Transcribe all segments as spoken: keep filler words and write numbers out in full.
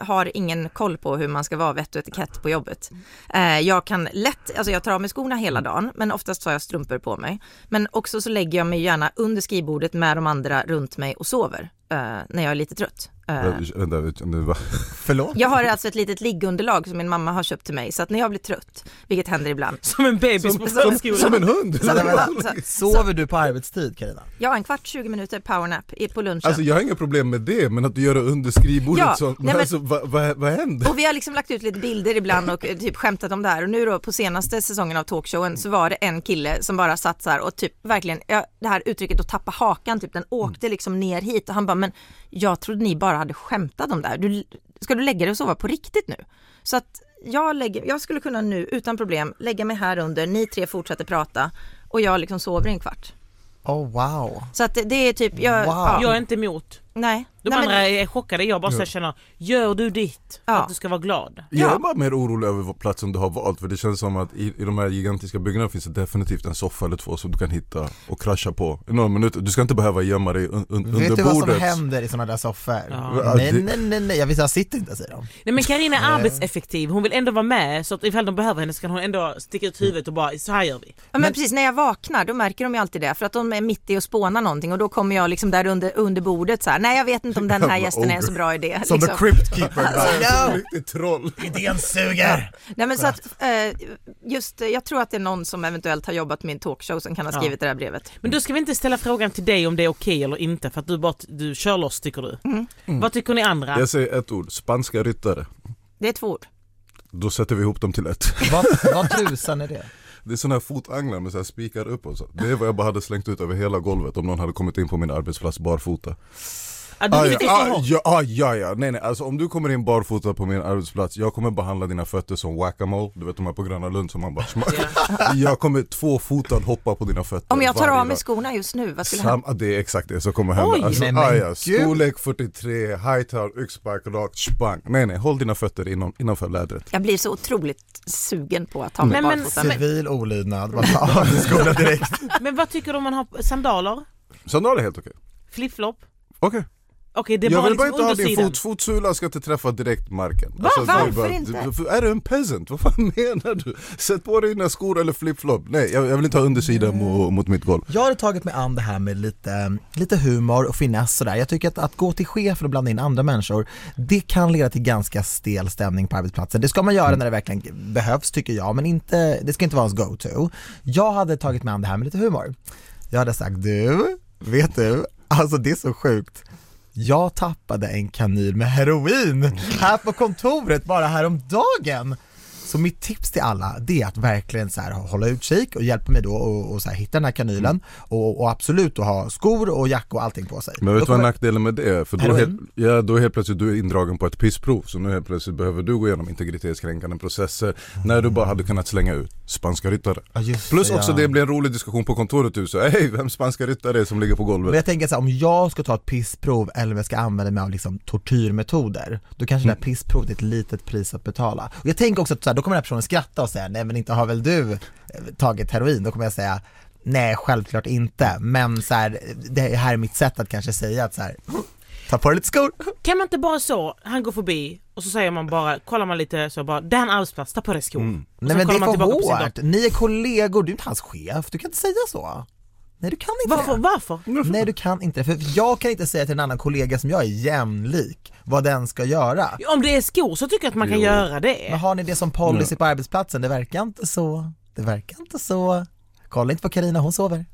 har ingen koll på hur man ska vara vett och etikett på jobbet. Eh, jag kan lätt, alltså jag tar av mig skorna hela dagen, men oftast har jag strumpor på mig. Men också så lägger jag mig gärna under skrivbordet med de andra runt mig och sover eh, när jag är lite trött. Uh, vänta, vänta, Förlåt? Jag har alltså ett litet liggunderlag som min mamma har köpt till mig. Så att när jag blir trött, vilket händer ibland. Som en bebis som, på förskolan. Som en hund. Så, så, sover du på arbetstid, Carina? Ja, en kvart, tjugo minuter powernap på lunchen. Alltså jag har inga problem med det, men att du gör det under skrivbordet ja, så, nej, men, alltså, vad, vad, vad händer? Och vi har liksom lagt ut lite bilder ibland och typ skämtat om det här. Och nu då på senaste säsongen av talkshowen så var det en kille som bara satt så här och typ verkligen, ja, det här uttrycket att tappa hakan, typ den åkte liksom ner hit. Och han bara, men jag trodde ni bara hade skämtat om där. Du, ska du lägga dig och sova på riktigt nu? Så att jag, lägger, jag skulle kunna nu utan problem lägga mig här under, ni tre fortsätter prata och jag liksom sover en kvart. Oh wow. Så att det, det är typ jag, wow. ja. Jag är inte emot. Nej. De Nej, andra men... är chockade. Jag bara så känner, gör du ditt för ja. att du ska vara glad. Jag är ja. bara mer orolig över vad platsen du har valt. För det känns som att i, i de här gigantiska byggnaderna finns det definitivt en soffa eller två som du kan hitta och krascha på i några minuter. Du ska inte behöva gömma dig un, un, under bordet. Vet du vad som händer i sådana där soffor? Ja. Nej, nej, nej, nej. Jag visste jag sitter inte, säger de. Nej, men Carina är arbetseffektiv. Hon vill ändå vara med. Så att ifall de behöver henne så kan hon ändå sticka ut huvudet och bara, så här gör vi. Ja, men, men precis, när jag vaknar då märker de ju alltid det. För att de är mitt i att spåna någonting. Och då kommer jag liksom där under, under bordet så här. Nej, jag vet inte om den här gästen är en så bra idé. Som liksom. the Crypt Keeper. Alltså, no. troll. Idén suger. Nej, men så att, eh, just, jag tror att det är någon som eventuellt har jobbat med en talkshow som kan ha skrivit ja. det här brevet. Men då ska vi inte ställa frågan till dig om det är okej eller inte. För att du bara du kör loss, tycker du. Mm. Mm. Vad tycker ni andra? Jag säger ett ord. Spanska ryttare. Det är två ord. Då sätter vi ihop dem till ett. Vad, vad tusan är det? Det är sådana här fotanglar med så här spikar upp och så. Det är vad jag bara hade slängt ut över hela golvet om någon hade kommit in på min arbetsplats barfota. Ah, du ah, vill ja, inte ah, ja, ah, ja, ja, nej nej, alltså om du kommer in barfota på min arbetsplats, jag kommer behandla dina fötter som whack-a-mole, du vet de här på Gröna Lund som man bara yeah. Jag kommer tvåfotad hoppa på dina fötter. Om jag tar av mig skorna just nu, vad skulle Sam, hända? Det är exakt det som kommer hända. Oj, alltså, nej, ah, men ja, storlek fyrtiotre, high-tail, yxspark, rakt, spang. Nej nej, håll dina fötter inom, innanför lädret. Jag blir så otroligt sugen på att ta mig men, barfota. men, Civil olydnad, bara ta av dig skorna direkt. Men vad tycker du om man har sandaler? Sandaler är helt okej. Flip-flop? Okej. Okay. Okej, det är jag bara vill bara liksom inte ha din undersidan. fot, fotsula ska inte träffa direkt marken. Va? Varför bara, inte? Du, är du en peasant? Vad fan menar du? Sätt på dig dina skor eller flip-flop. Nej, jag, jag vill inte ha undersidan mm. mot, mot mitt golv. Jag har tagit mig an det här med lite, lite humor och finess sådär. Jag tycker att, att gå till chefen och blanda in andra människor, det kan leda till ganska stel stämning på arbetsplatsen. Det ska man göra mm. när det verkligen behövs, tycker jag. Men inte, det ska inte vara ens go-to. Jag hade tagit mig an det här med lite humor. Jag hade sagt, du, vet du, alltså det är så sjukt. Jag tappade en kanyl med heroin här på kontoret bara häromdagen. Så mitt tips till alla, det är att verkligen så här, hålla utkik och hjälpa mig då och, och så här, hitta den här kanylen mm. och, och absolut att ha skor och jacka och allting på sig. Men vet du vad nackdelen med det är? För då helt, ja, då helt plötsligt du är indragen på ett pissprov. Så nu helt plötsligt behöver du gå igenom integritetskränkande processer mm. när du bara hade kunnat slänga ut spanska ryttare. Ja, plus det, också ja. det blir en rolig diskussion på kontoret. Du så, hej, vem spanska ryttare är som ligger på golvet? Men jag tänker så här, om jag ska ta ett pissprov eller om jag ska använda mig av liksom tortyrmetoder, då kanske mm. det här pissprovet är ett litet pris att betala. Och jag tänker också att så här, då kommer den här personen skratta och säga, nej men inte har väl du tagit heroin? Då kommer jag säga, nej självklart inte. Men så här, det här är mitt sätt att kanske säga att så här, ta på dig lite skor. Kan man inte bara så, han går förbi och så säger man bara, kollar man lite så bara, det är en arbetsplats, ta på dig skor. Mm. Nej men det är för hårt. Ni är kollegor, du är inte hans chef. Du kan inte säga så. Nej, du kan inte. Varför? Varför? Nej, du kan inte. För jag kan inte säga till en annan kollega som jag är jämlik vad den ska göra. Om det är skor så tycker jag att man kan jo. göra det. Men har ni det som policy på arbetsplatsen? Det verkar inte så. Det verkar inte så. Kolla inte på Carina, hon sover.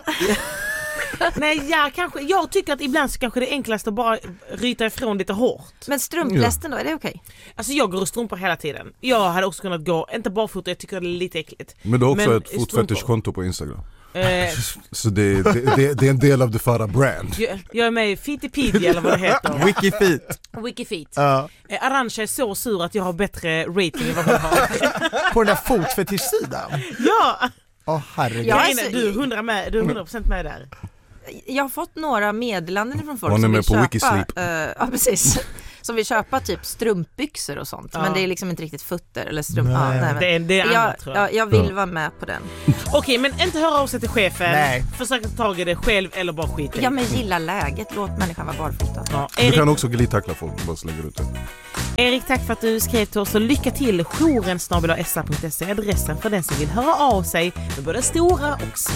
Nej, jag, kanske, jag tycker att ibland så kanske det är enklast att bara ryta ifrån lite hårt. Men strumplästen då, är det okej? Okay? Alltså jag går och strumpar hela tiden. Jag hade också kunnat gå, inte bara fota, jag tycker det är lite äckligt. Men du har också Men ett fotfetischkonto på Instagram. Eh, så det, det, det, det är en del av det Farah brand. Jag, jag är med i Fittipedia eller vad det heter. Wikifeet. Wikifeet. Ja. eh, Arantxa är så sur att jag har bättre rating än vad hon har. På den där fotfetischsidan? Ja. Åh oh, herregud. Ja, alltså, du är hundra med, du är hundra procent med där. Jag har fått några meddelanden från folk hon är som med vill på köpa. Wikisleep. Uh, ja, precis. som vill köpa typ strumpbyxor och sånt. Ja. Men det är liksom inte riktigt fötter eller strump. Ja, Nej. nej, men Det är, det är jag, annat, tror jag. jag, jag vill Ja. vara med på den. Okej, men inte höra av sig till chefen. Nej. Försök ta tag i det själv eller bara skit i. Ja, men gilla läget. Låt människan vara barfota. Ja. Du Erik, kan också glidtackla folk, bara slänger ut det. Erik, tack för att du skrev till oss och lycka till. Jouren snabel-a s a punkt se är adressen för den som vill höra av sig med både stora och små